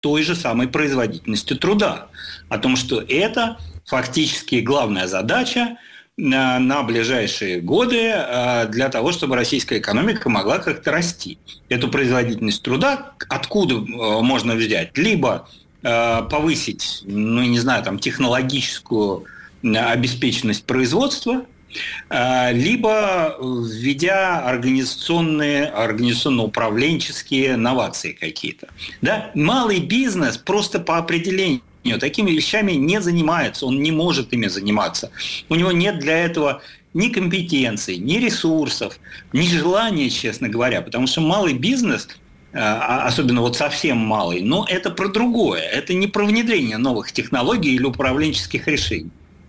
той же самой производительностью труда, о том, что это фактически главная задача на ближайшие годы для того, чтобы российская экономика могла как-то расти. Эту производительность труда откуда можно взять? Либо повысить, технологическую обеспеченность производства, либо введя организационно-управленческие новации какие-то. Да? Малый бизнес просто по определению такими вещами не занимается, он не может ими заниматься. У него нет для этого ни компетенций, ни ресурсов, ни желания, честно говоря, потому что малый бизнес, особенно вот совсем малый, но это про другое, это не про внедрение новых технологий или управленческих решений.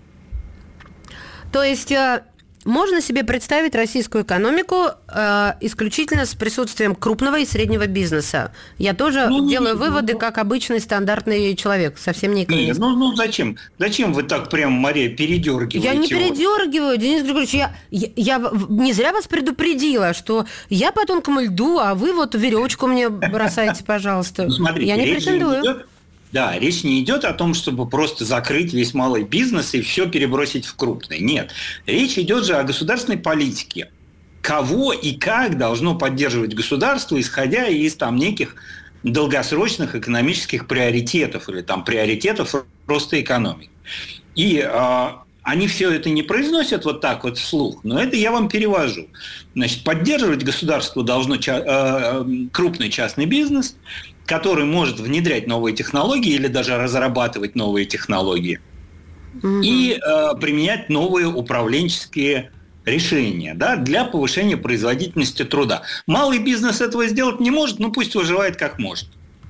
То есть можно себе представить российскую экономику исключительно с присутствием крупного и среднего бизнеса. Я тоже делаю выводы, как обычный стандартный человек, совсем не экономист. Зачем? Зачем вы так прям, Мария, передергиваете? Я не передергиваю, Денис Григорьевич, я не зря вас предупредила, что я по тонкому льду, а вы вот веревочку мне бросайте, пожалуйста. Смотрите, я не претендую. Да, речь не идет о том, чтобы просто закрыть весь малый бизнес и все перебросить в крупный. Нет. Речь идет же о государственной политике. Кого и как должно поддерживать государство, исходя из неких долгосрочных экономических приоритетов или приоритетов роста экономики. И они все это не произносят вот так вот вслух, но это я вам перевожу. Значит, поддерживать государство должно крупный частный бизнес, который может внедрять новые технологии или даже разрабатывать новые технологии и применять новые управленческие решения, да, для повышения производительности труда. Малый бизнес этого сделать не может, но пусть выживает как может.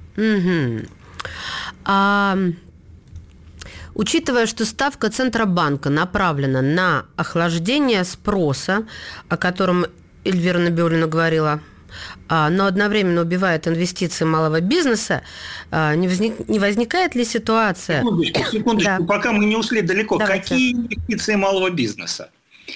Учитывая, что ставка Центробанка направлена на охлаждение спроса, о котором Эльвира Набиуллина говорила, но одновременно убивает инвестиции малого бизнеса, не возникает ли ситуация... Секундочку, да. Пока мы не ушли далеко. Давайте. Какие инвестиции малого бизнеса?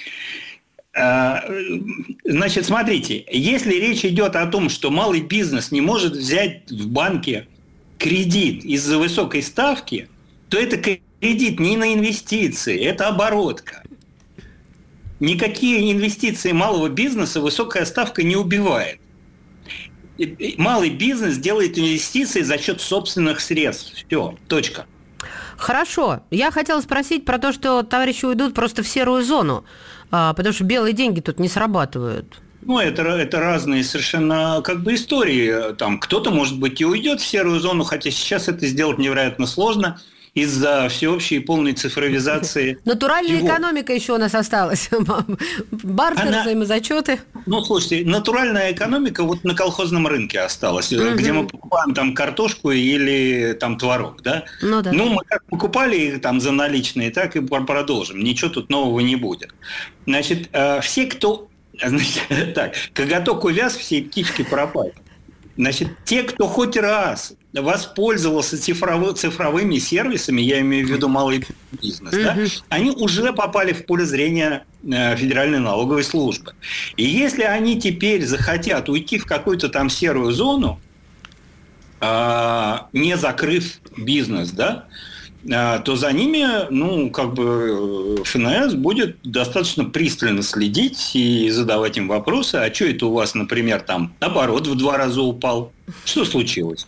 Значит, смотрите, если речь идет о том, что малый бизнес не может взять в банке кредит из-за высокой ставки, то это кредит не на инвестиции, это оборотка. Никакие инвестиции малого бизнеса высокая ставка не убивает. Малый бизнес делает инвестиции за счет собственных средств. Все, точка. Хорошо. Я хотела спросить про то, что товарищи уйдут просто в серую зону, потому что белые деньги тут не срабатывают. Это разные совершенно истории. Кто-то, может быть, и уйдет в серую зону, хотя сейчас это сделать невероятно сложно из-за всеобщей полной цифровизации. Натуральная экономика еще у нас осталась. Бартер, взаимозачеты. Слушайте, натуральная экономика на колхозном рынке осталась, где мы покупаем картошку или творог, да? Да. Мы как покупали их за наличные, так и продолжим. Ничего тут нового не будет. Значит, все, кто... коготок увяз, все птички пропали. Значит, те, кто хоть раз воспользовался цифровыми сервисами, я имею в виду малый бизнес, да, они уже попали в поле зрения Федеральной налоговой службы. И если они теперь захотят уйти в какую-то серую зону, не закрыв бизнес, да, то за ними, ФНС будет достаточно пристально следить и задавать им вопросы. А что это у вас, например, оборот в 2 раза упал? Что случилось?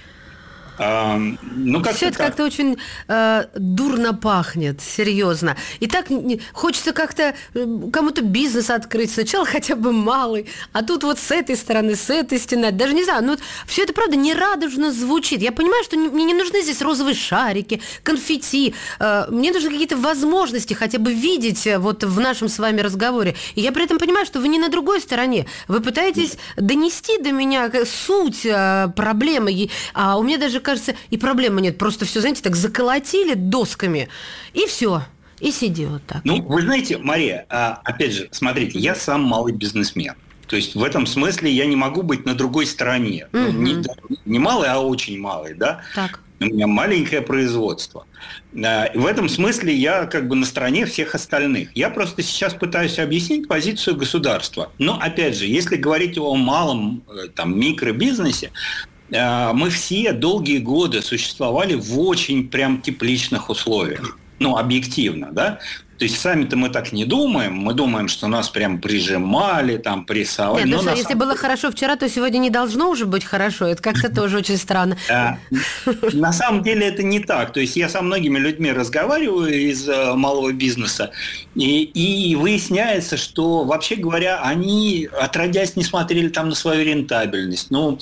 Все это как-то очень дурно пахнет, серьезно. И так хочется как-то кому-то бизнес открыть. Сначала хотя бы малый, а тут вот с этой стороны, с этой стены. Даже не знаю, все это, правда, нерадужно звучит. Я понимаю, что мне не нужны здесь розовые шарики, конфетти. Мне нужны какие-то возможности хотя бы видеть вот в нашем с вами разговоре. И я при этом понимаю, что вы не на другой стороне. Вы пытаетесь донести до меня суть проблемы. А у меня даже, кажется, и проблемы нет. Просто все, знаете, так заколотили досками, и все. И сиди вот так. Вы знаете, Мария, опять же, смотрите, я сам малый бизнесмен. То есть в этом смысле я не могу быть на другой стороне. Не малый, а очень малый, да? Так. У меня маленькое производство. В этом смысле я на стороне всех остальных. Я просто сейчас пытаюсь объяснить позицию государства. Но, опять же, если говорить о малом микробизнесе, мы все долгие годы существовали в очень прям тепличных условиях. Ну, объективно, да? То есть сами-то мы так не думаем. Мы думаем, что нас прям прижимали, там, прессовали. Нет, если было хорошо вчера, то сегодня не должно уже быть хорошо. Это как-то тоже очень странно. На самом деле это не так. То есть я со многими людьми разговариваю из малого бизнеса, и выясняется, что, вообще говоря, они, отродясь, не смотрели там на свою рентабельность. Ну,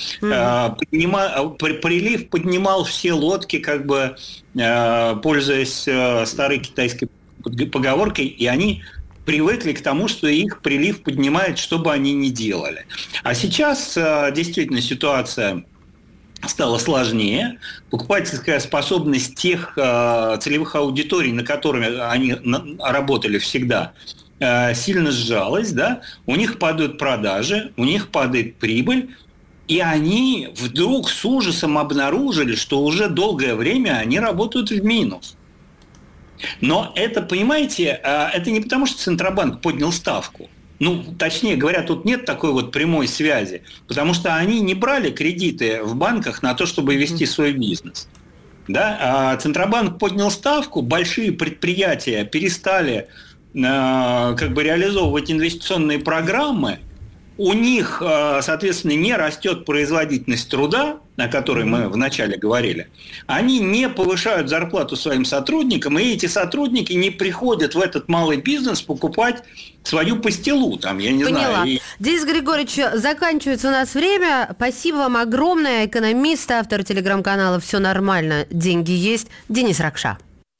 прилив поднимал все лодки, как бы, пользуясь старой китайской поговоркой, и они привыкли к тому, что их прилив поднимает, что бы они ни делали. А сейчас действительно ситуация стала сложнее. Покупательская способность тех целевых аудиторий, на которых они работали всегда, сильно сжалась. Да? У них падают продажи, у них падает прибыль, и они вдруг с ужасом обнаружили, что уже долгое время они работают в минус. Но это, понимаете, это не потому, что Центробанк поднял ставку. Ну, точнее говоря, тут нет такой вот прямой связи, потому что они не брали кредиты в банках на то, чтобы вести свой бизнес. Да? А Центробанк поднял ставку, большие предприятия перестали как бы реализовывать инвестиционные программы, у них, соответственно, не растет производительность труда, о которой мы вначале говорили. Они не повышают зарплату своим сотрудникам, и эти сотрудники не приходят в этот малый бизнес покупать свою пастилу. Там, я не знаю. Денис Григорьевич, заканчивается у нас время. Спасибо вам огромное. Экономист, автор телеграм-канала «Все нормально, деньги есть». Денис Ракша.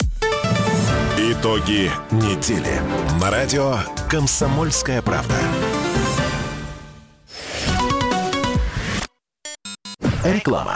Итоги недели. На радио «Комсомольская правда». Реклама.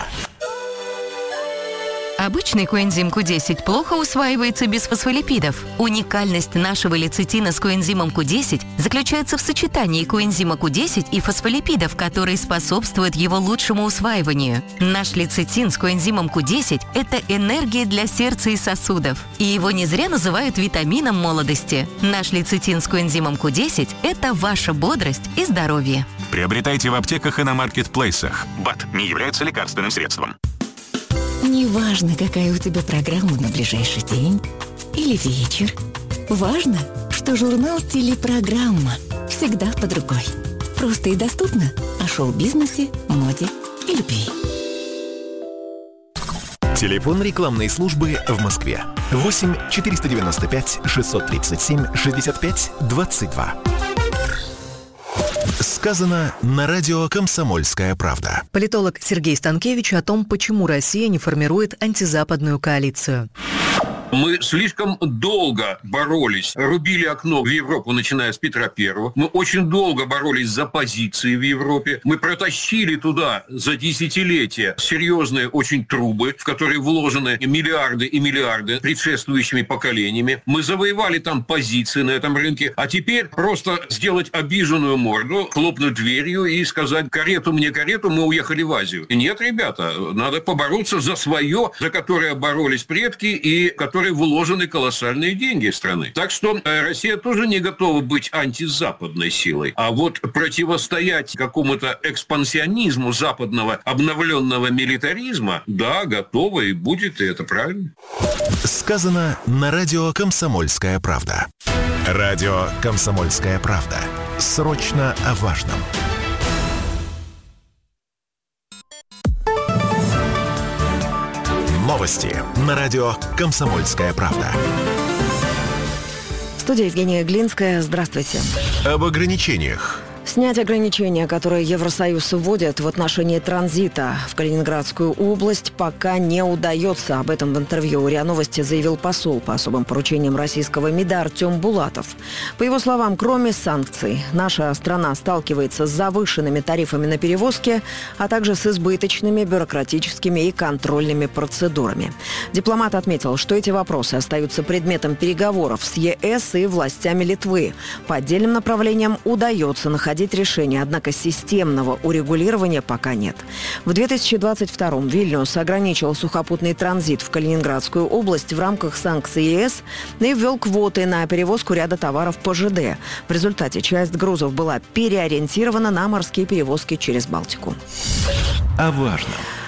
Обычный коэнзим Q10 плохо усваивается без фосфолипидов. Уникальность нашего лецитина с коэнзимом Q10 заключается в сочетании коэнзима Q10 и фосфолипидов, которые способствуют его лучшему усваиванию. Наш лецитин с коэнзимом Q10 – это энергия для сердца и сосудов. И его не зря называют витамином молодости. Наш лецитин с коэнзимом Q10 – это ваша бодрость и здоровье. Приобретайте в аптеках и на маркетплейсах. БАД не является лекарственным средством. Неважно, какая у тебя программа на ближайший день или вечер. Важно, что журнал «Телепрограмма» всегда под рукой. Просто и доступно о шоу-бизнесе, моде и любви. Телефон рекламной службы в Москве. 8 495 637 65 22. Сказано на радио «Комсомольская правда». Политолог Сергей Станкевич о том, почему Россия не формирует антизападную коалицию. Мы слишком долго боролись, рубили окно в Европу, начиная с Петра I. Мы очень долго боролись за позиции в Европе. Мы протащили туда за десятилетия серьезные очень трубы, в которые вложены миллиарды и миллиарды предшествующими поколениями. Мы завоевали там позиции на этом рынке. А теперь просто сделать обиженную морду, хлопнуть дверью и сказать: карету мне, карету, мы уехали в Азию. Нет, ребята, надо побороться за свое, за которое боролись предки и которые вложены колоссальные деньги страны. Так что Россия тоже не готова быть антизападной силой. А вот противостоять какому-то экспансионизму западного обновленного милитаризма, да, готова и будет, и это правильно. Сказано на радио «Комсомольская правда». Радио «Комсомольская правда». Срочно о важном. Новости на радио «Комсомольская правда». Студия Евгения Глинская. Здравствуйте. Об ограничениях. Снять ограничения, которые Евросоюз вводит в отношении транзита в Калининградскую область, пока не удается. Об этом в интервью РИА Новости заявил посол по особым поручениям российского МИДа Артем Булатов. По его словам, кроме санкций, наша страна сталкивается с завышенными тарифами на перевозки, а также с избыточными бюрократическими и контрольными процедурами. Дипломат отметил, что эти вопросы остаются предметом переговоров с ЕС и властями Литвы. По отдельным направлениям удается находить решение, однако системного урегулирования пока нет. В 2022-м Вильнюс ограничил сухопутный транзит в Калининградскую область в рамках санкций ЕС и ввел квоты на перевозку ряда товаров по ЖД. В результате часть грузов была переориентирована на морские перевозки через Балтику. О важном.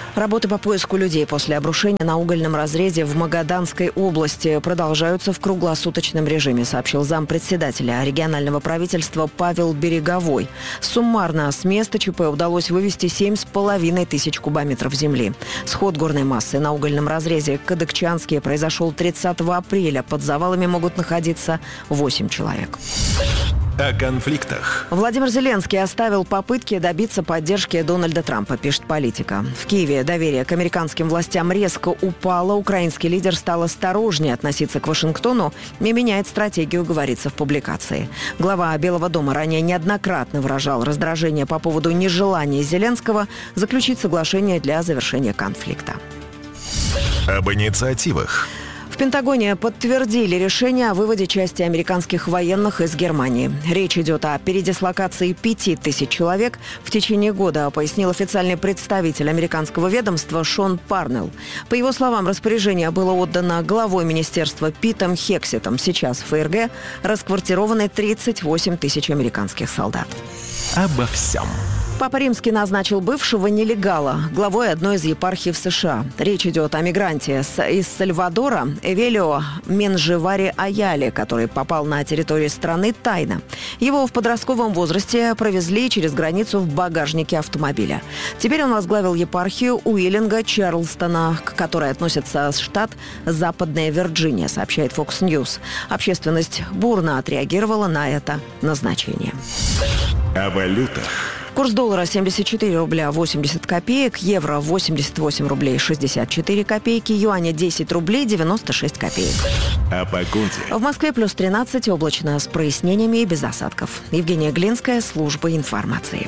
Работы по поиску людей после обрушения на угольном разрезе в Магаданской области продолжаются в круглосуточном режиме, сообщил зампредседателя регионального правительства Павел Береговой. Суммарно с места ЧП удалось вывести 7,5 тысяч кубометров земли. Сход горной массы на угольном разрезе Кадыкчанске произошел 30 апреля. Под завалами могут находиться 8 человек. О конфликтах. Владимир Зеленский оставил попытки добиться поддержки Дональда Трампа, пишет «Политика». В Киеве доверие к американским властям резко упало. Украинский лидер стал осторожнее относиться к Вашингтону и меняет стратегию, говорится в публикации. Глава Белого дома ранее неоднократно выражал раздражение по поводу нежелания Зеленского заключить соглашение для завершения конфликта. Об инициативах. В Пентагоне подтвердили решение о выводе части американских военных из Германии. Речь идет о передислокации 5000 человек в течение года, пояснил официальный представитель американского ведомства Шон Парнелл. По его словам, распоряжение было отдано главой министерства Питом Хексетом. Сейчас в ФРГ расквартированы 38 тысяч американских солдат. Обо всем. Папа Римский назначил бывшего нелегала главой одной из епархий в США. Речь идет о мигранте из Сальвадора Эвелио Менжевари Аяле, который попал на территорию страны тайно. Его в подростковом возрасте провезли через границу в багажнике автомобиля. Теперь он возглавил епархию Уиллинга Чарлстона, к которой относится штат Западная Вирджиния, сообщает Fox News. Общественность бурно отреагировала на это назначение. О валютах. Курс доллара 74 рубля 80 копеек, евро 88 рублей 64 копейки, юаня 10 рублей 96 копеек. О погоде. В Москве плюс 13, облачно с прояснениями и без осадков. Евгения Глинская, служба информации.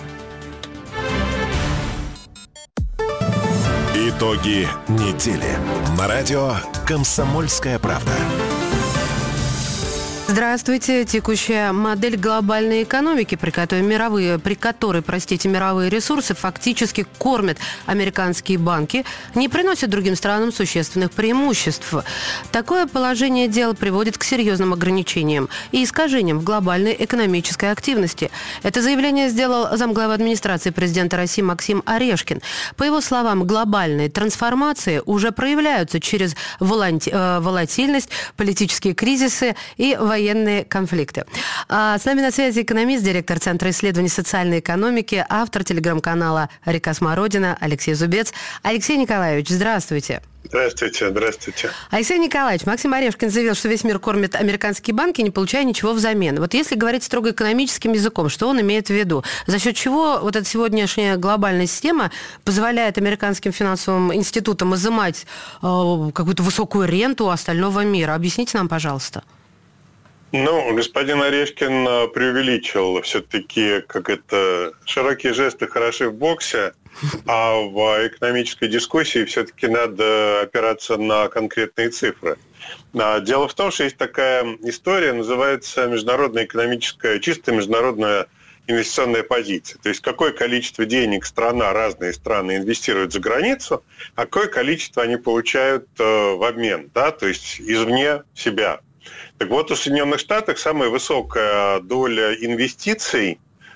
Итоги недели. На радио «Комсомольская правда». Здравствуйте. Текущая модель глобальной экономики, при которой мировые ресурсы фактически кормят американские банки, не приносит другим странам существенных преимуществ. Такое положение дел приводит к серьезным ограничениям и искажениям в глобальной экономической активности. Это заявление сделал замглавы администрации президента России Максим Орешкин. По его словам, глобальные трансформации уже проявляются через волатильность, политические кризисы и военные конфликты. С нами на связи экономист, директор Центра исследований социальной экономики, автор телеграм-канала «Река Смородина» Алексей Зубец. Алексей Николаевич, здравствуйте. Здравствуйте, здравствуйте. Алексей Николаевич, Максим Орешкин заявил, что весь мир кормит американские банки, не получая ничего взамен. Вот если говорить строго экономическим языком, что он имеет в виду? За счет чего вот эта сегодняшняя глобальная система позволяет американским финансовым институтам изымать какую-то высокую ренту у остального мира? Объясните нам, пожалуйста. Господин Орешкин преувеличил все-таки, широкие жесты хороши в боксе, а в экономической дискуссии все-таки надо опираться на конкретные цифры. Дело в том, что есть такая история, называется чисто международная инвестиционная позиция. То есть какое количество денег разные страны инвестируют за границу, а какое количество они получают в обмен, то есть извне себя. Так вот, у Соединенных Штатов самая высокая доля инвестиций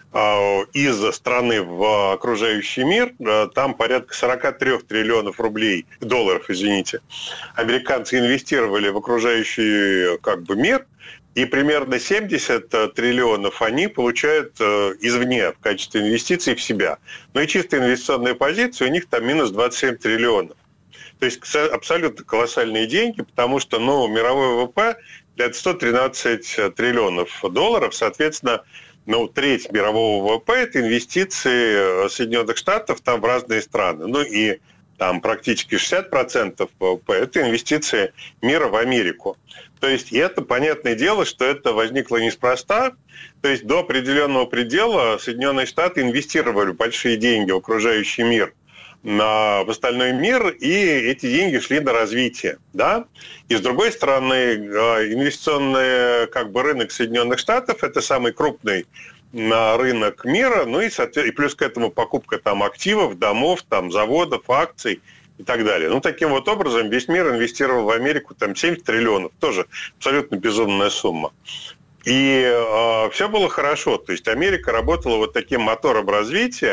из страны в окружающий мир, там порядка 43 триллионов долларов, американцы инвестировали в окружающий мир, и примерно 70 триллионов они получают извне в качестве инвестиций в себя. И чисто инвестиционная позиция у них там минус 27 триллионов. То есть абсолютно колоссальные деньги, потому что мировой ВВП это 113 триллионов долларов, соответственно, треть мирового ВВП – это инвестиции Соединенных Штатов в разные страны. И там практически 60% ВВП – это инвестиции мира в Америку. То есть это понятное дело, что это возникло неспроста. То есть до определенного предела Соединенные Штаты инвестировали большие деньги в окружающий мир в остальной мир, и эти деньги шли на развитие. И с другой стороны, инвестиционный рынок Соединенных Штатов – это самый крупный рынок мира, и плюс к этому покупка активов, домов, заводов, акций и так далее. Таким вот образом весь мир инвестировал в Америку 70 триллионов, тоже абсолютно безумная сумма. И все было хорошо, то есть Америка работала таким мотором развития,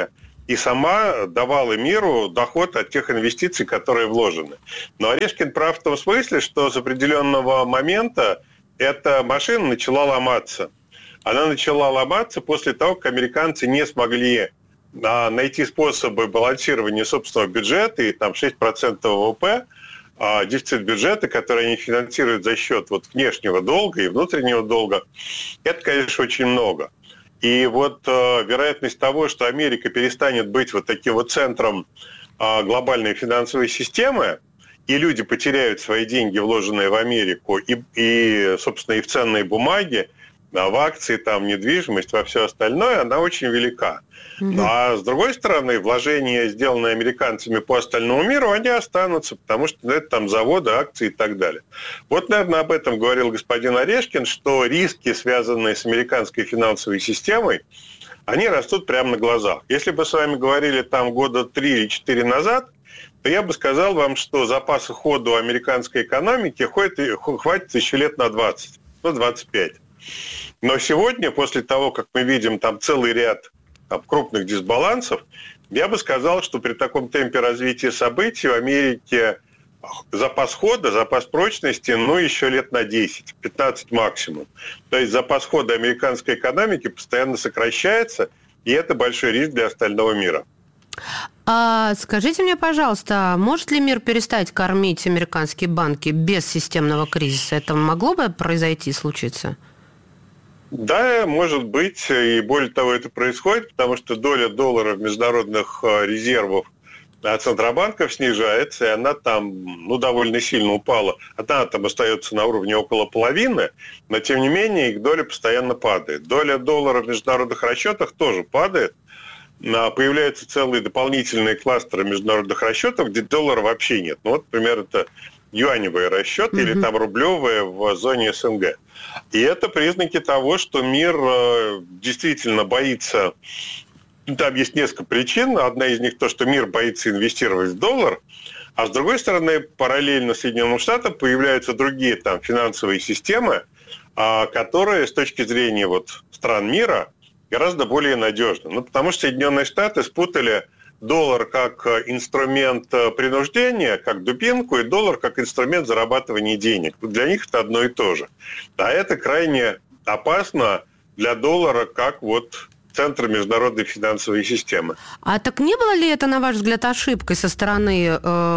и сама давала миру доход от тех инвестиций, которые вложены. Но Орешкин прав в том смысле, что с определенного момента эта машина начала ломаться. Она начала ломаться после того, как американцы не смогли найти способы балансирования собственного бюджета, и там 6% ВВП, дефицит бюджета, который они финансируют за счет вот внешнего долга и внутреннего долга, это, конечно, очень много. И вот вероятность того, что Америка перестанет быть вот таким вот центром глобальной финансовой системы, и люди потеряют свои деньги, вложенные в Америку, и собственно, и в ценные бумаги, в акции, там, недвижимость, во все остальное, она очень велика. А с другой стороны, вложения, сделанные американцами по остальному миру, они останутся, потому что это там заводы, акции и так далее. Вот, наверное, об этом говорил господин Орешкин, что риски, связанные с американской финансовой системой, они растут прямо на глазах. Если бы с вами говорили там года 3 или 4 назад, то я бы сказал вам, что запасы хода у американской экономики хватит еще лет на 20, 25. Но сегодня, после того, как мы видим там целый ряд крупных дисбалансов, я бы сказал, что при таком темпе развития событий в Америке запас хода, запас прочности, еще лет на 10, 15 максимум. То есть запас хода американской экономики постоянно сокращается, и это большой риск для остального мира. А скажите мне, пожалуйста, может ли мир перестать кормить американские банки без системного кризиса? Это могло бы произойти, случиться? Да, может быть, и более того, это происходит, потому что доля доллара в международных резервах центробанков снижается, и она там довольно сильно упала. Она там остается на уровне около половины, но тем не менее их доля постоянно падает. Доля доллара в международных расчетах тоже падает. Появляются целые дополнительные кластеры международных расчетов, где доллара вообще нет. Например, это юаневые расчеты или там рублевые в зоне СНГ. И это признаки того, что мир действительно боится. Там есть несколько причин. Одна из них то, что мир боится инвестировать в доллар, а с другой стороны, параллельно Соединенным Штатам появляются другие там финансовые системы, которые с точки зрения стран мира гораздо более надежны. Потому что Соединенные Штаты спутали доллар как инструмент принуждения, как дубинку, и доллар как инструмент зарабатывания денег. Для них это одно и то же. А это крайне опасно для доллара как центр международной финансовой системы. А так не было ли это, на ваш взгляд, ошибкой со стороны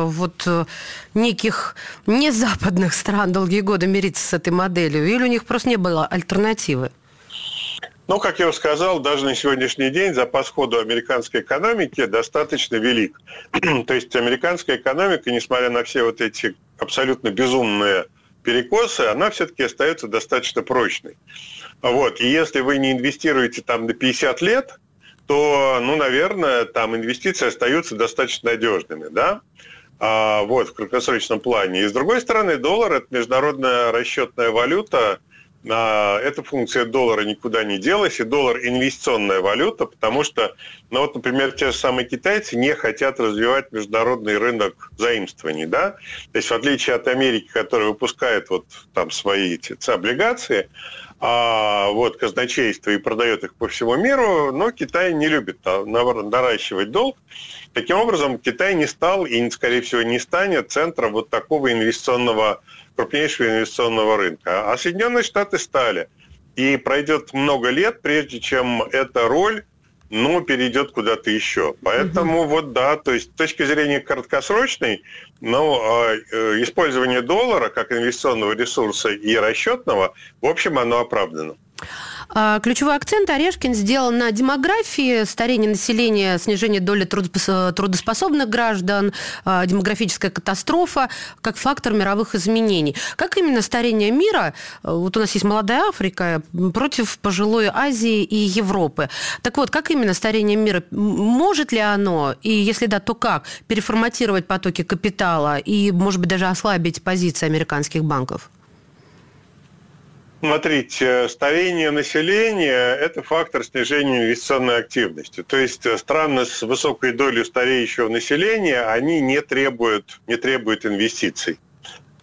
неких незападных стран долгие годы мириться с этой моделью? Или у них просто не было альтернативы? Как я уже сказал, даже на сегодняшний день запас хода американской экономики достаточно велик. То есть американская экономика, несмотря на все эти абсолютно безумные перекосы, она все-таки остается достаточно прочной. И если вы не инвестируете там на 50 лет, то, наверное, там инвестиции остаются достаточно надежными, да? В краткосрочном плане. И с другой стороны, доллар – это международная расчетная валюта. Эта функция доллара никуда не делась, и доллар – инвестиционная валюта, потому что, например, те же самые китайцы не хотят развивать международный рынок заимствований, да? То есть в отличие от Америки, которая выпускает там свои эти облигации, казначейство и продает их по всему миру, но Китай не любит наращивать долг. Таким образом, Китай не стал и, скорее всего, не станет центром такого крупнейшего инвестиционного рынка. А Соединенные Штаты стали. И пройдет много лет, прежде чем эта роль перейдет куда-то еще. Поэтому то есть с точки зрения краткосрочной, использование доллара как инвестиционного ресурса и расчетного, в общем, оно оправдано. Ключевой акцент Орешкин сделал на демографии, старение населения, снижение доли трудоспособных граждан, демографическая катастрофа как фактор мировых изменений. Как именно старение мира, у нас есть молодая Африка против пожилой Азии и Европы. Так вот, как именно старение мира, может ли оно, и если да, то как, переформатировать потоки капитала и, может быть, даже ослабить позиции американских банков? Смотрите, старение населения – это фактор снижения инвестиционной активности. То есть страны с высокой долей стареющего населения, они не требуют инвестиций.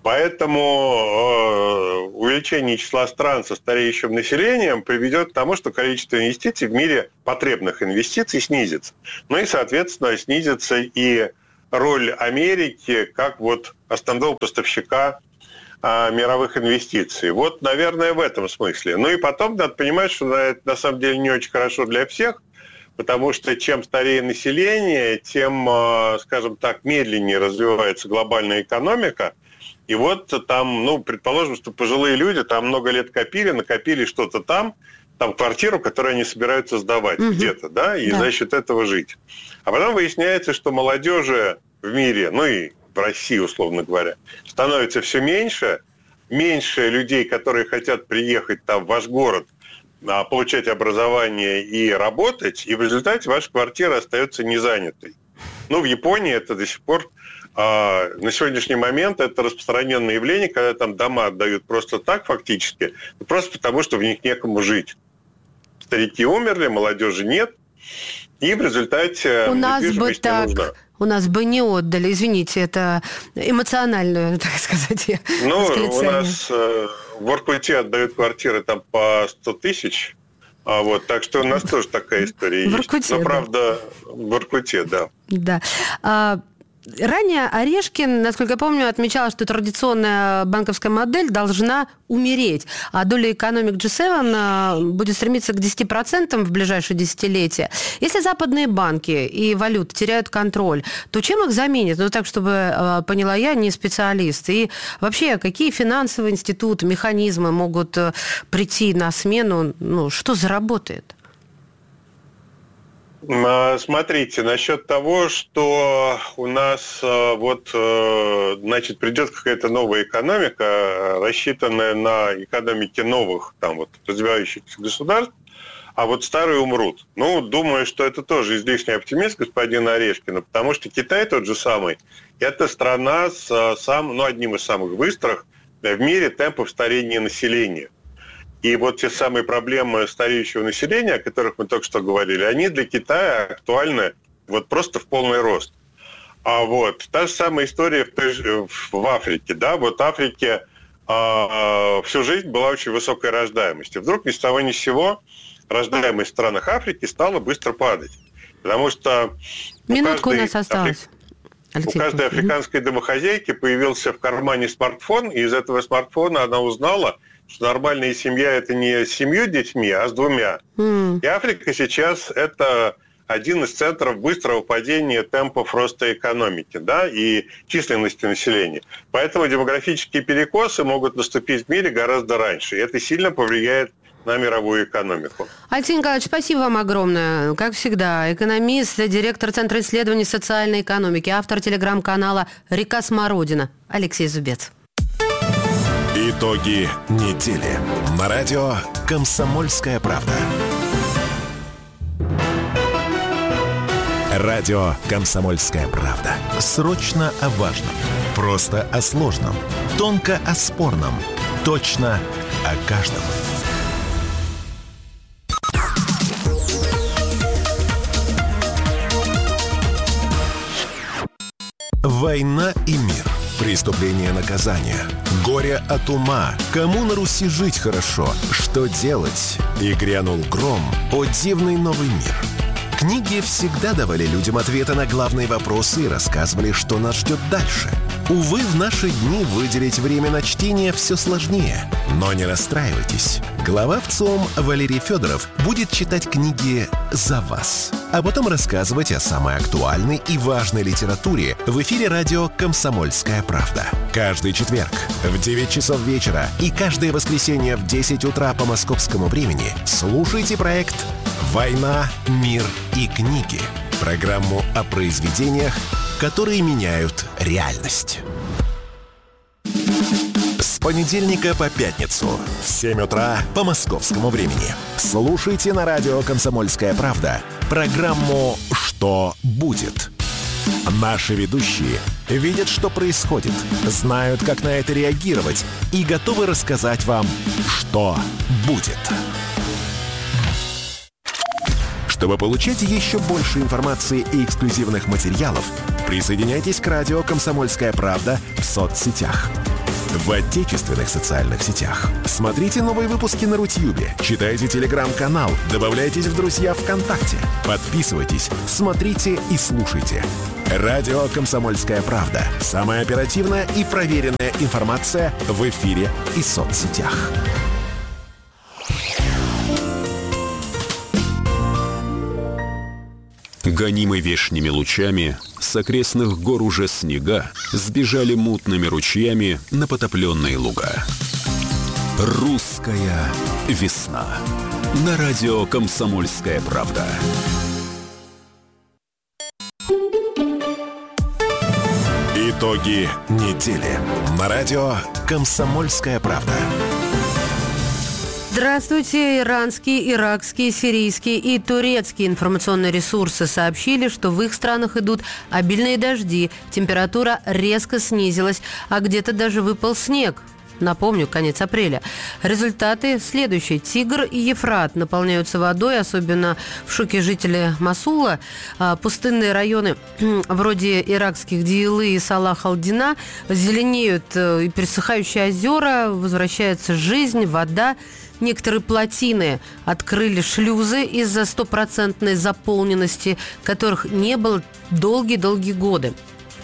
Поэтому увеличение числа стран со стареющим населением приведет к тому, что количество инвестиций в мире, потребных инвестиций, снизится. Ну и, соответственно, снизится и роль Америки как вот основного поставщика мировых инвестиций. Вот, наверное, в этом смысле. Ну и потом надо понимать, что это на самом деле не очень хорошо для всех, потому что чем старее население, тем, скажем так, медленнее развивается глобальная экономика. И вот там, предположим, что пожилые люди там много лет накопили что-то там квартиру, которую они собираются сдавать где-то, да, и за счет этого жить. А потом выясняется, что молодежи в мире, и в России, условно говоря, становится все меньше людей, которые хотят приехать там в ваш город, получать образование и работать, и в результате ваша квартира остается незанятой. В Японии это до сих пор, на сегодняшний момент, это распространенное явление, когда там дома отдают просто так фактически, просто потому, что в них некому жить. Старики умерли, молодежи нет, и в результате недвижимость не нужна. У нас бы не отдали, извините, это эмоциональное, так сказать, у нас в Воркуте отдают квартиры там по 100 тысяч, так что у нас тоже такая история есть. Воркуте, правда, в Воркуте, да. Да. Ранее Орешкин, насколько я помню, отмечал, что традиционная банковская модель должна умереть, а доля экономик G7 будет стремиться к 10% в ближайшие десятилетия. Если западные банки и валюты теряют контроль, то чем их заменят? Так, чтобы поняла я, не специалист. И вообще, какие финансовые институты, механизмы могут прийти на смену? Что заработает? Смотрите, насчет того, что у нас придет какая-то новая экономика, рассчитанная на экономики новых развивающихся государств, а старые умрут. Думаю, что это тоже излишний оптимизм господина Орешкина, потому что Китай тот же самый, это страна с одним из самых быстрых в мире темпов старения населения. И те самые проблемы стареющего населения, о которых мы только что говорили, они для Китая актуальны просто в полный рост. А та же самая история в Африке. Да? В Африке всю жизнь была очень высокая рождаемость. И вдруг ни с того ни с сего рождаемость в странах Африки стала быстро падать. Потому что минутку у нас осталось. У каждой африканской домохозяйки появился в кармане смартфон, и из этого смартфона она узнала, что нормальная семья – это не с 7 детьми, а с 2. И Африка сейчас – это один из центров быстрого падения темпов роста экономики, да, и численности населения. Поэтому демографические перекосы могут наступить в мире гораздо раньше, и это сильно повлияет на мировую экономику. Алексей Николаевич, спасибо вам огромное. Как всегда, экономист, директор Центра исследований социальной экономики, автор телеграм-канала «Река Смородина» Алексей Зубец. Итоги недели. На радио «Комсомольская правда». Радио «Комсомольская правда». Срочно о важном. Просто о сложном. Тонко о спорном. Точно о каждом. Война и мир. Преступление, наказание. Горе от ума. Кому на Руси жить хорошо? Что делать? И грянул гром. О дивный новый мир. Книги всегда давали людям ответы на главные вопросы и рассказывали, что нас ждет дальше. Увы, в наши дни выделить время на чтение все сложнее. Но не расстраивайтесь. Глава ВЦИОМ Валерий Федоров будет читать книги за вас, а потом рассказывать о самой актуальной и важной литературе в эфире радио «Комсомольская правда». Каждый четверг в 9 часов вечера и каждое воскресенье в 10 утра по московскому времени слушайте проект «Война, мир и книги». Программу о произведениях, которые меняют реальность. С понедельника по пятницу в 7 утра по московскому времени. Слушайте на радио «Комсомольская правда» программу «Что будет?». Наши ведущие видят, что происходит, знают, как на это реагировать и готовы рассказать вам, что будет. Чтобы получать еще больше информации и эксклюзивных материалов, присоединяйтесь к радио «Комсомольская правда» в соцсетях. в отечественных социальных сетях. Смотрите новые выпуски на Рутьюбе, читайте телеграм-канал, добавляйтесь в друзья ВКонтакте, подписывайтесь, смотрите и слушайте. Радио «Комсомольская правда». Самая оперативная и проверенная информация в эфире и соцсетях. Гонимы вешними лучами, с окрестных гор уже снега сбежали мутными ручьями на потопленные луга. Русская весна. На радио «Комсомольская правда». Итоги недели. На радио «Комсомольская правда». Здравствуйте. Иранские, иракские, сирийские и турецкие информационные ресурсы сообщили, что в их странах идут обильные дожди, температура резко снизилась, а где-то даже выпал снег. Напомню, конец апреля. Результаты следующие. Тигр и Ефрат наполняются водой, особенно в шоке жители Мосула. Пустынные районы вроде иракских Дийлы и Салах-Алдина зеленеют, и пересыхающие озера, возвращается жизнь, вода. Некоторые плотины открыли шлюзы из-за стопроцентной заполненности, которых не было долгие-долгие годы.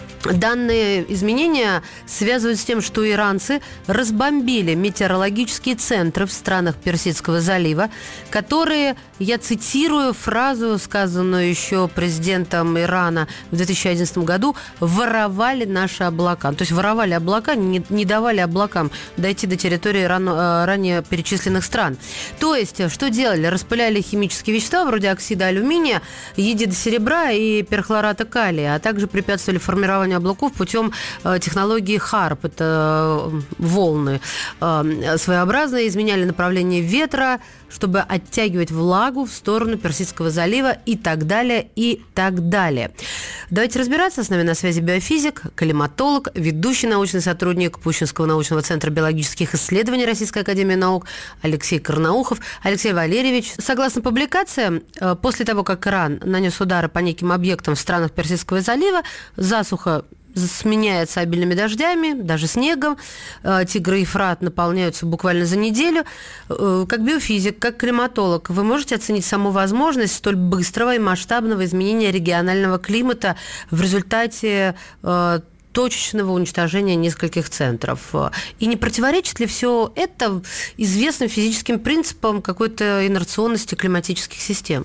Данные изменения связывают с тем, что иранцы разбомбили метеорологические центры в странах Персидского залива, которые, я цитирую фразу, сказанную еще президентом Ирана в 2011 году, воровали наши облака. То есть воровали облака, не давали облакам дойти до территории ранее перечисленных стран. То есть, что делали? Распыляли химические вещества вроде оксида алюминия, йодида серебра и перхлората калия, а также препятствовали формированию облаков путем технологии HAARP. Это волны своеобразные, изменяли направление ветра, чтобы оттягивать влагу в сторону Персидского залива и так далее, и так далее. Давайте разбираться. С нами на связи биофизик, климатолог, ведущий научный сотрудник Пущинского научного центра биологических исследований Российской академии наук Алексей Карнаухов. Алексей Валерьевич, согласно публикациям, после того, как Иран нанес удары по неким объектам в странах Персидского залива, засуха сменяется обильными дождями, даже снегом. Тигр и Ефрат наполняются буквально за неделю. Как биофизик, как климатолог, вы можете оценить саму возможность столь быстрого и масштабного изменения регионального климата в результате точечного уничтожения нескольких центров? И не противоречит ли все это известным физическим принципам какой-то инерционности климатических систем?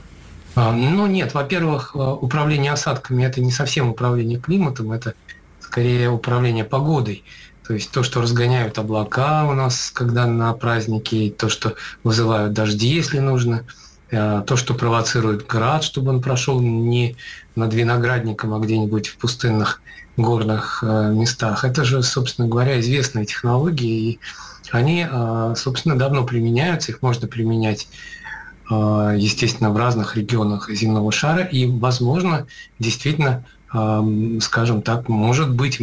Ну, нет, во-первых, управление осадками – это не совсем управление климатом, это скорее управление погодой. То есть то, что разгоняют облака у нас, когда на праздники, то, что вызывают дожди, если нужно, то, что провоцирует град, чтобы он прошел не над виноградником, а где-нибудь в пустынных горных местах. Это же, собственно говоря, известные технологии, и они, собственно, давно применяются, их можно применять, естественно, в разных регионах земного шара, и, возможно, действительно, скажем так, может быть,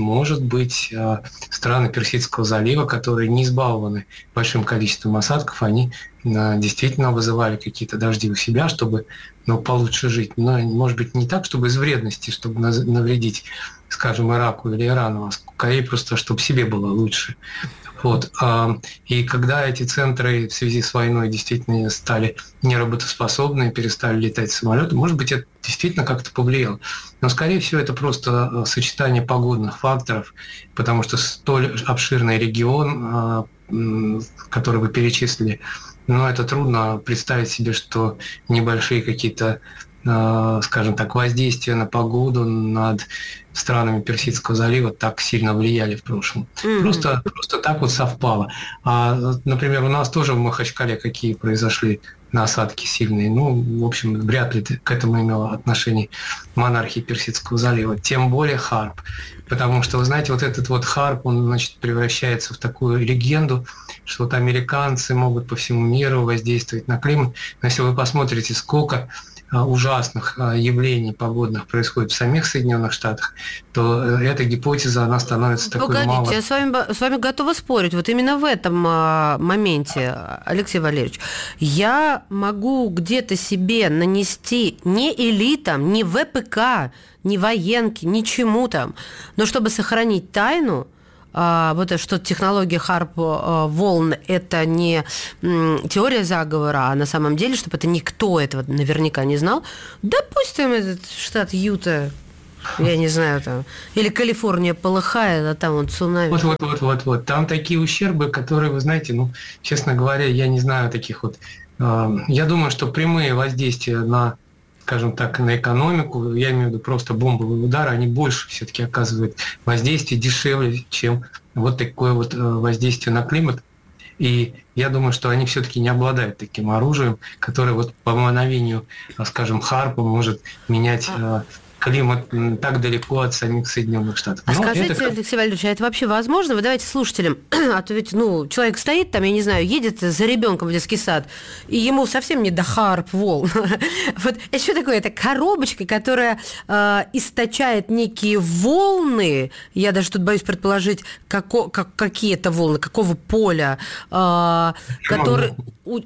страны Персидского залива, которые не избалованы большим количеством осадков, они действительно вызывали какие-то дожди у себя, чтобы получше жить. Но, может быть, не так, чтобы из вредности, чтобы навредить, скажем, Ираку или Ирану, а скорее просто, чтобы себе было лучше. Вот. И когда эти центры в связи с войной действительно стали неработоспособны, перестали летать самолеты, может быть, это действительно как-то повлияло. Но, скорее всего, это просто сочетание погодных факторов, потому что столь обширный регион, который вы перечислили, это трудно представить себе, что небольшие какие-то, скажем так, воздействия на погоду над странами Персидского залива так сильно влияли в прошлом. Просто так вот совпало. Например, у нас тоже в Махачкале какие произошли осадки сильные. В общем, вряд ли к этому имело отношение монархия Персидского залива. Тем более HAARP. Потому что, вы знаете, вот этот вот HAARP, он, превращается в такую легенду, что вот американцы могут по всему миру воздействовать на климат. Но если вы посмотрите, сколько ужасных явлений погодных происходит в самих Соединенных Штатах, то эта гипотеза, она становится такой мало... Погодите, я с вами готова спорить. Вот именно в этом моменте, Алексей Валерьевич, я могу где-то себе нанести не элитам, не ВПК, не военке, ничему там, но чтобы сохранить тайну, вот что технология HAARP это не теория заговора, а на самом деле, чтобы это никто этого наверняка не знал, допустим, этот штат Юта, я не знаю, там, или Калифорния полыхает, а там вот цунами. Вот. Там такие ущербы, которые, вы знаете, честно говоря, я не знаю таких вот. Я думаю, что прямые воздействия на, скажем так, на экономику, я имею в виду просто бомбовые удары, они больше все-таки оказывают воздействие дешевле, чем вот такое вот воздействие на климат. И я думаю, что они все-таки не обладают таким оружием, которое вот по мановению, скажем, HAARP может менять климат так далеко от самих Соединенных Штатов. А скажите, Алексей Валерьевич, а это вообще возможно? Вы давайте слушателям, а то ведь, человек стоит там, я не знаю, едет за ребенком в детский сад, и ему совсем не до HAARP волн. Вот это что такое? Это коробочка, которая источает некие волны, я даже тут боюсь предположить, какие это волны, какого поля, которые...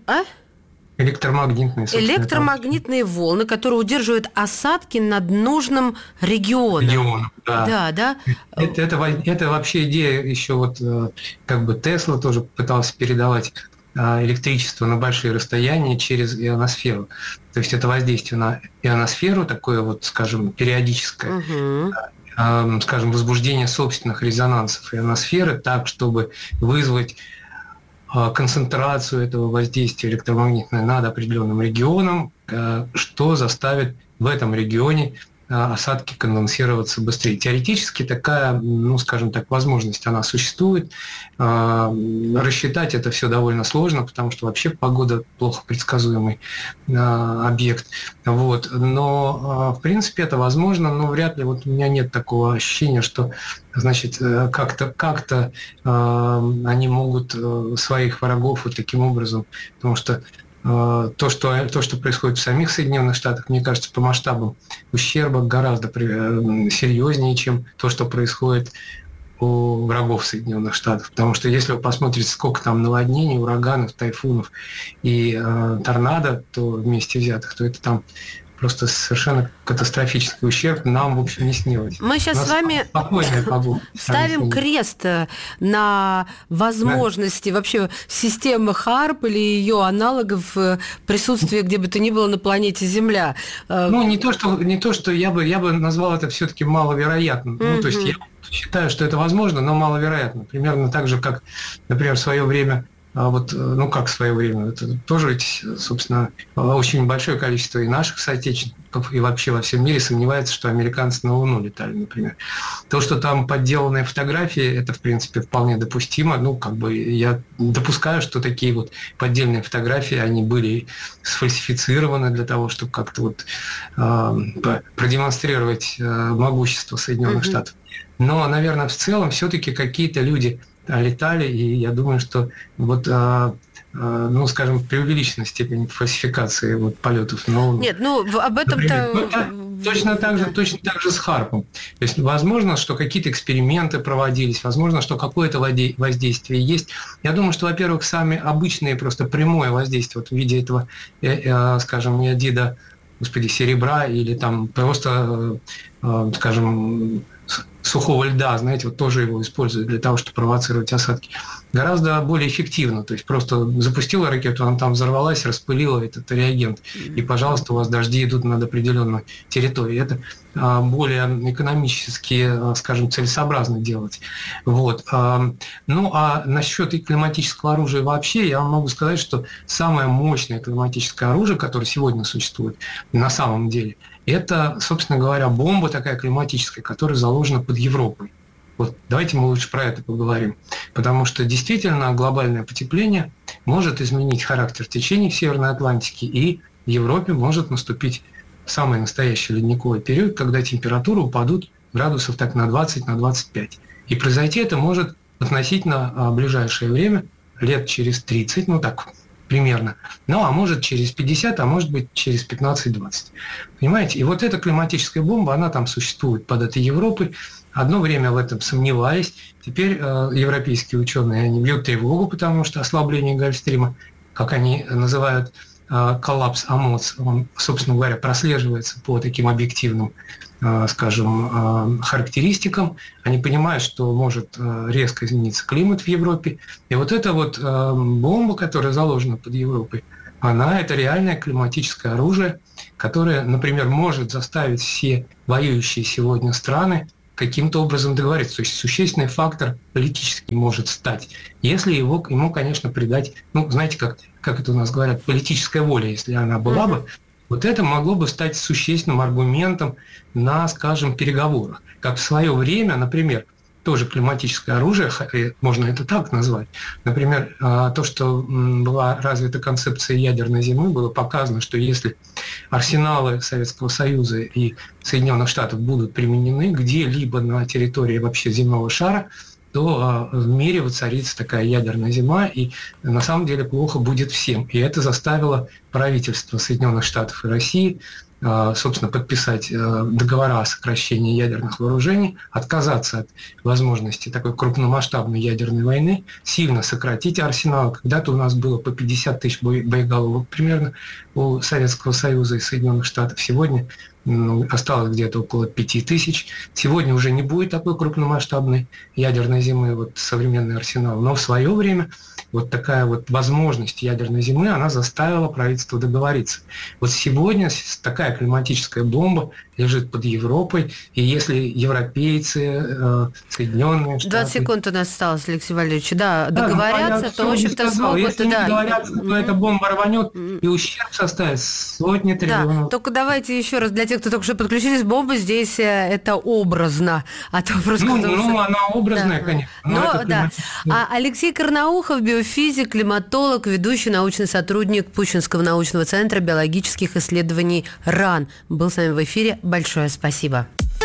Электромагнитные волны, которые удерживают осадки над нужным регионом. Да. Это вообще идея еще вот как бы Тесла тоже пытался передавать электричество на большие расстояния через ионосферу. То есть это воздействие на ионосферу, такое вот, скажем, периодическое, скажем, возбуждение собственных резонансов ионосферы так, чтобы вызвать концентрацию этого воздействия электромагнитного над определенным регионом, что заставит в этом регионе осадки конденсироваться быстрее. Теоретически такая, скажем так, возможность, она существует. Рассчитать это все довольно сложно, потому что вообще погода плохо предсказуемый объект. Вот. Но, в принципе, это возможно, но вряд ли, вот у меня нет такого ощущения, что, значит, как-то они могут своих врагов вот таким образом, потому что то, что происходит в самих Соединенных Штатах, мне кажется, по масштабам ущерба гораздо серьезнее, чем то, что происходит у врагов Соединенных Штатов. Потому что если вы посмотрите, сколько там наводнений, ураганов, тайфунов и торнадо, то вместе взятых, то это там просто совершенно катастрофический ущерб нам, в общем, не снилось. Мы сейчас с вами ставим крест на возможности вообще системы HAARP или ее аналогов присутствия где бы то ни было на планете Земля. Не то, что я бы назвал это все-таки маловероятным. То есть я считаю, что это возможно, но маловероятно. Примерно так же, как, например, в свое время как в свое время, это тоже, собственно, очень большое количество и наших соотечественников, и вообще во всем мире сомневается, что американцы на Луну летали, например. То, что там подделанные фотографии, это, в принципе, вполне допустимо. Я допускаю, что такие вот поддельные фотографии, они были сфальсифицированы для того, чтобы как-то продемонстрировать могущество Соединенных Штатов. Но, наверное, в целом все-таки какие-то люди летали, и я думаю, что скажем, преувеличенная степень фальсификации полетов. Нет, об этом-то... Точно так же с HAARP. То есть, возможно, что какие-то эксперименты проводились, возможно, что какое-то воздействие есть. Я думаю, что, во-первых, сами обычные, просто прямое воздействие в виде этого, скажем, иодида, серебра или там просто, скажем, сухого льда, знаете, тоже его используют для того, чтобы провоцировать осадки, гораздо более эффективно. То есть просто запустила ракету, она там взорвалась, распылила этот реагент, и, пожалуйста, у вас дожди идут над определенной территорией. Это более экономически, скажем, целесообразно делать. Вот. А насчет климатического оружия вообще, я вам могу сказать, что самое мощное климатическое оружие, которое сегодня существует на самом деле, это, собственно говоря, бомба такая климатическая, которая заложена под Европой. Вот давайте мы лучше про это поговорим. Потому что действительно глобальное потепление может изменить характер течений в Северной Атлантике, и в Европе может наступить самый настоящий ледниковый период, когда температуры упадут градусов так на 20-25. И произойти это может относительно ближайшее время, лет через 30, примерно. А может через 50, а может быть через 15-20. Понимаете? И вот эта климатическая бомба, она там существует под этой Европой. Одно время в этом сомневались. Теперь европейские ученые, они бьют тревогу, потому что ослабление Гольфстрима, как они называют, коллапс АМОЦ, он, собственно говоря, прослеживается по таким объективным, скажем, характеристикам. Они понимают, что может резко измениться климат в Европе. И вот эта вот бомба, которая заложена под Европой, это реальное климатическое оружие, которое, например, может заставить все воюющие сегодня страны каким-то образом договориться. То есть существенный фактор политический может стать, если ему, конечно, придать, знаете, как это у нас говорят, политическая воля, если она была бы, вот это могло бы стать существенным аргументом на, скажем, переговорах. Как в свое время, например, тоже климатическое оружие, можно это так назвать. Например, то, что была развита концепция ядерной зимы, было показано, что если арсеналы Советского Союза и Соединенных Штатов будут применены где-либо на территории вообще земного шара, то в мире воцарится такая ядерная зима, и на самом деле плохо будет всем. И это заставило правительство Соединенных Штатов и России, собственно, подписать договора о сокращении ядерных вооружений, отказаться от возможности такой крупномасштабной ядерной войны, сильно сократить арсенал. Когда-то у нас было по 50 тысяч боеголовок примерно у Советского Союза и Соединенных Штатов. Сегодня осталось где-то около 5 тысяч. Сегодня уже не будет такой крупномасштабной ядерной зимы, вот современный арсенал. Но в свое время вот такая вот возможность ядерной зимы, она заставила правительство договориться. Вот сегодня такая климатическая бомба лежит под Европой, и если европейцы, Соединенные Штаты... 20 секунд у нас осталось, Алексей Валерьевич. Да, договорятся, то, в общем-то, смогут... Если не договорятся, то эта бомба рванет, и ущерб составит сотни триллионов. Да, только давайте еще раз, для тех, кто только что подключились, бомба здесь это образно. А то просто она образная, конечно. А Алексей Карнаухов, биофизик, климатолог, ведущий научный сотрудник Пущинского научного центра биологических исследований РАН, был с нами в эфире. Большое спасибо.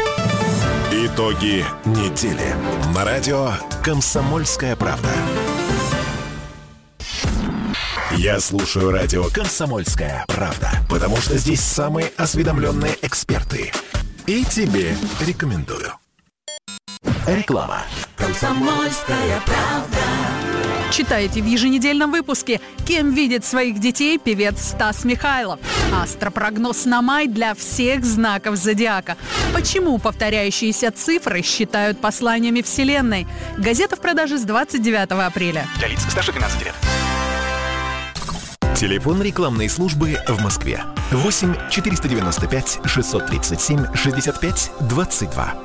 Итоги недели. На радио «Комсомольская правда». Я слушаю радио «Комсомольская правда», потому что здесь самые осведомленные эксперты. И тебе рекомендую. Реклама. «Комсомольская правда». Читайте в еженедельном выпуске, кем видит своих детей певец Стас Михайлов. Астропрогноз на май для всех знаков зодиака. Почему повторяющиеся цифры считают посланиями Вселенной? Газета в продаже с 29 апреля. Для лиц старше 12 лет. Телефон рекламной службы в Москве. 8 495 637 65 22.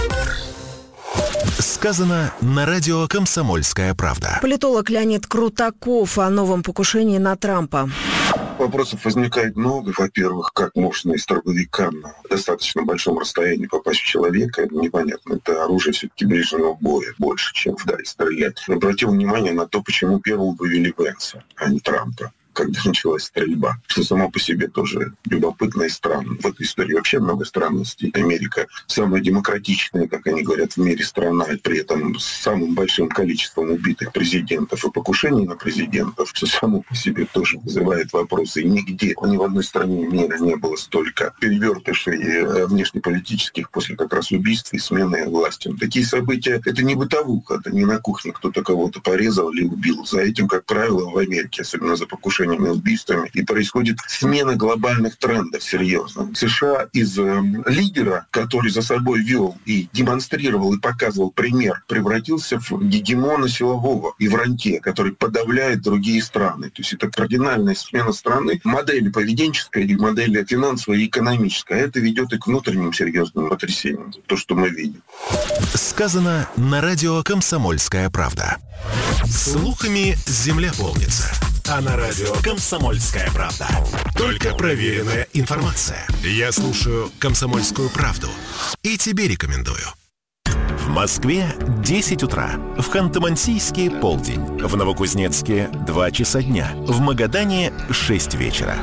Сказано на радио «Комсомольская правда». Политолог Леонид Крутаков о новом покушении на Трампа. Вопросов возникает много. Во-первых, как можно из дробовика на достаточно большом расстоянии попасть в человека, непонятно. Это оружие все-таки ближнего боя больше, чем вдаль стрелять. Обратил внимание на то, почему первым вывели Венса, а не Трампа, когда началась стрельба, что само по себе тоже любопытно и странно. В этой истории вообще много странностей. Америка самая демократичная, как они говорят, в мире страна, и при этом с самым большим количеством убитых президентов и покушений на президентов, что само по себе тоже вызывает вопросы. И нигде, ни в одной стране мира не было столько перевертышей внешнеполитических после как раз убийств и смены власти. Такие события — это не бытовуха, это не на кухне кто-то кого-то порезал или убил. За этим, как правило, в Америке, особенно за покушение и убийствами, и происходит смена глобальных трендов серьезно. США из лидера, который за собой вел и демонстрировал и показывал пример, превратился в гегемона силового и в рантье, который подавляет другие страны. То есть это кардинальная смена страны, модели поведенческая и модели финансовая и экономическая. Это ведет и к внутренним серьезным потрясениям. То, что мы видим. Сказано на радио «Комсомольская правда». Слухами земля полнится. А на радио «Комсомольская правда» только проверенная информация. Я слушаю «Комсомольскую правду» и тебе рекомендую. В Москве 10 утра, в Ханты-Мансийске полдень, в Новокузнецке 2 часа дня, в Магадане 6 вечера.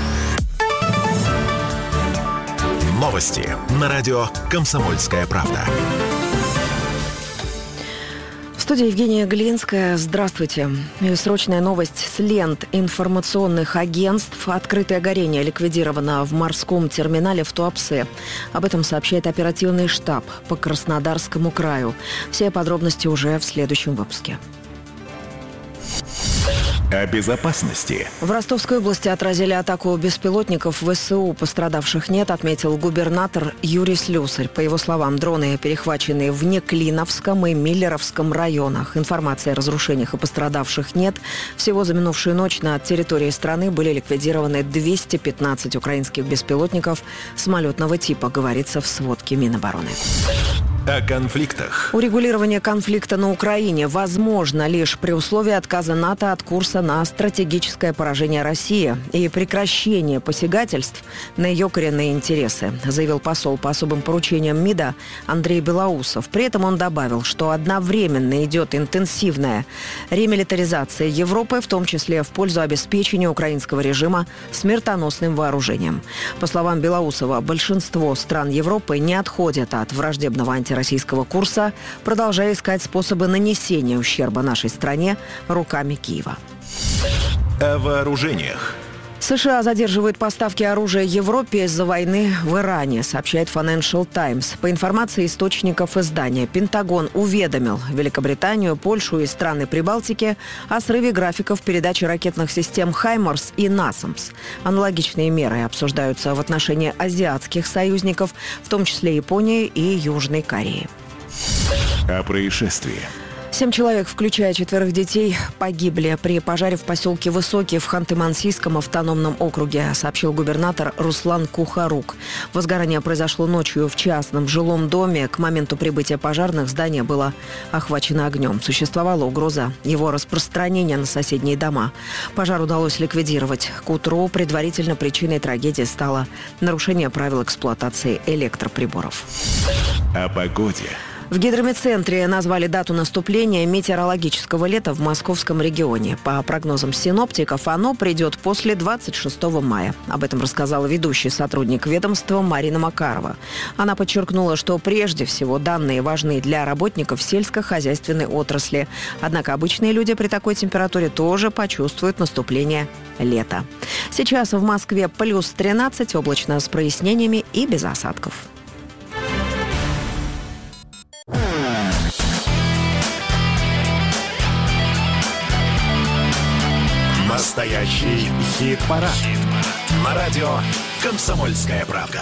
Новости на радио «Комсомольская правда». В студии Евгения Глинская. Здравствуйте. Срочная новость с лент информационных агентств. Открытое горение ликвидировано в морском терминале в Туапсе. Об этом сообщает оперативный штаб по Краснодарскому краю. Все подробности уже в следующем выпуске. О безопасности. В Ростовской области отразили атаку беспилотников ВСУ. Пострадавших нет, отметил губернатор Юрий Слюсарь. По его словам, дроны перехвачены в Неклиновском и Миллеровском районах. Информации о разрушениях и пострадавших нет. Всего за минувшую ночь на территории страны были ликвидированы 215 украинских беспилотников самолетного типа, говорится в сводке Минобороны. О конфликтах. Урегулирование конфликта на Украине возможно лишь при условии отказа НАТО от курса на стратегическое поражение России и прекращение посягательств на ее коренные интересы, заявил посол по особым поручениям МИДа Андрей Белоусов. При этом он добавил, что одновременно идет интенсивная ремилитаризация Европы, в том числе в пользу обеспечения украинского режима смертоносным вооружением. По словам Белоусова, большинство стран Европы не отходят от враждебного антироссийского курса, продолжая искать способы нанесения ущерба нашей стране руками Киева. О вооружениях. США задерживают поставки оружия Европе из-за войны в Иране, сообщает Financial Times. По информации источников издания, Пентагон уведомил Великобританию, Польшу и страны Прибалтики о срыве графиков передачи ракетных систем «Хаймарс» и «Насамс». Аналогичные меры обсуждаются в отношении азиатских союзников, в том числе Японии и Южной Кореи. О происшествии. 7 человек, включая 4 детей, погибли при пожаре в поселке Высокий в Ханты-Мансийском автономном округе, сообщил губернатор Руслан Кухарук. Возгорание произошло ночью в частном жилом доме. К моменту прибытия пожарных здание было охвачено огнем. Существовала угроза его распространения на соседние дома. Пожар удалось ликвидировать. К утру предварительно причиной трагедии стало нарушение правил эксплуатации электроприборов. О погоде. В гидрометцентре назвали дату наступления метеорологического лета в московском регионе. По прогнозам синоптиков, оно придет после 26 мая. Об этом рассказала ведущий сотрудник ведомства Марина Макарова. Она подчеркнула, что прежде всего данные важны для работников сельскохозяйственной отрасли. Однако обычные люди при такой температуре тоже почувствуют наступление лета. Сейчас в Москве плюс 13, облачно с прояснениями и без осадков. Настоящий хит-парад. На радио «Комсомольская правда».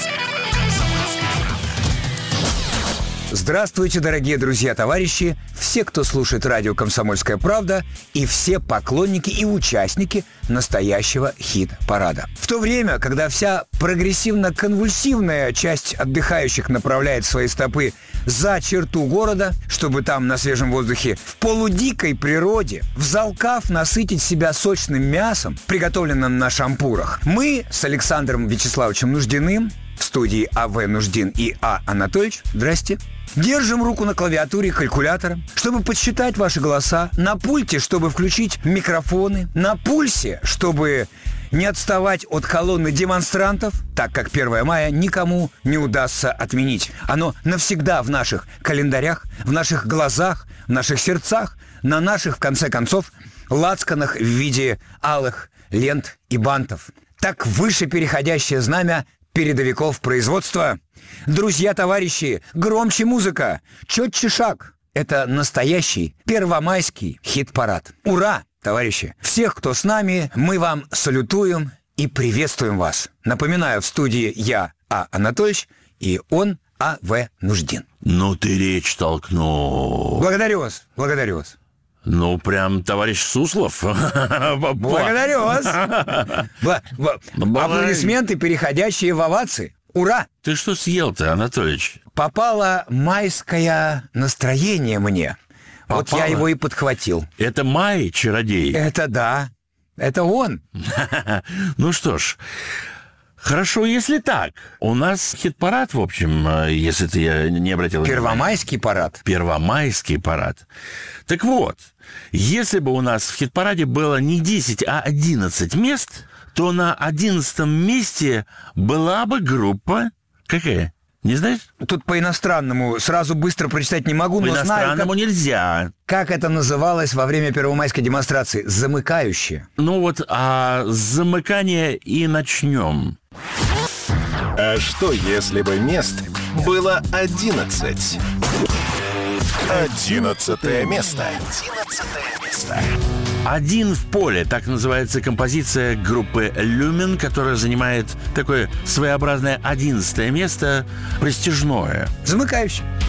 Здравствуйте, дорогие друзья, товарищи, все, кто слушает радио «Комсомольская правда», и все поклонники и участники настоящего хит-парада. В то время, когда вся прогрессивно-конвульсивная часть отдыхающих направляет свои стопы за черту города, чтобы там на свежем воздухе, в полудикой природе, взалкав насытить себя сочным мясом, приготовленным на шампурах, мы с Александром Вячеславовичем Нуждиным в студии А.В. Нуждин и А. Анатольевич, здрасте, держим руку на клавиатуре калькулятора, чтобы подсчитать ваши голоса, на пульте, чтобы включить микрофоны, на пульсе, чтобы не отставать от колонны демонстрантов, так как 1 мая никому не удастся отменить. Оно навсегда в наших календарях, в наших глазах, в наших сердцах, на наших, в конце концов, лацканах в виде алых лент и бантов. Так выше переходящее знамя передовиков производства. Друзья, товарищи, громче музыка, четче шаг. Это настоящий первомайский хит-парад. Ура, товарищи! Всех, кто с нами, мы вам салютуем и приветствуем вас. Напоминаю, в студии я, А. Анатольевич, и он, А.В. Нуждин. Ну ты речь толкнул. Благодарю вас, благодарю вас. Ну, прям товарищ Суслов. Благодарю вас. Аплодисменты, переходящие в овации. Ура! Ты что съел-то, Анатольевич? Попало майское настроение мне. Попало? Вот я его и подхватил. Это Май, чародей? Это да. Это он. Ну что ж, хорошо, если так. У нас хит-парад, в общем, если ты не обратил внимания. Первомайский парад. Первомайский парад. Так вот, если бы у нас в хит-параде было не 10, а 11 мест, то на 11 месте была бы группа... Какая? Не знаешь? Тут по-иностранному сразу быстро прочитать не могу, но знаю... По-иностранному нельзя. Как это называлось во время первомайской демонстрации? Замыкающее. Ну вот, с замыкания и начнем. А что, если бы мест было 11? 11 место. «Один в поле», так называется композиция группы «Люмен», которая занимает такое своеобразное 11-е место, престижное. Замыкающий.